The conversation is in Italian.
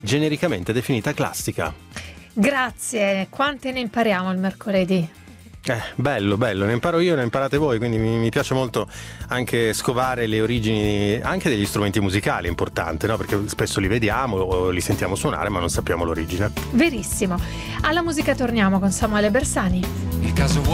genericamente definita classica. Grazie, quante ne impariamo il mercoledì? Bello, ne imparo io, ne imparate voi, quindi mi piace molto anche scovare le origini anche degli strumenti musicali, è importante, no? Perché spesso li vediamo o li sentiamo suonare ma non sappiamo l'origine. Verissimo. Alla musica torniamo con Samuele Bersani. Il caso